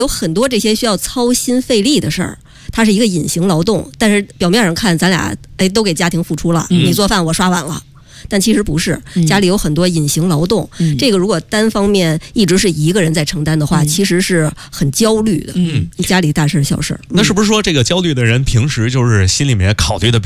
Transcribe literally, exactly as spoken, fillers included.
有很多这些需要操心费力的事儿，它是一个隐形劳动，但是表面上看咱俩哎都给家庭付出了，嗯、你做饭我刷碗了。但其实不是，家里有很多隐形劳动，嗯、这个如果单方面一直是一个人在承担的话，嗯、其实是很焦虑的。嗯，家里大事小事。 那是不是说这个焦虑的人平时就是心里面考虑的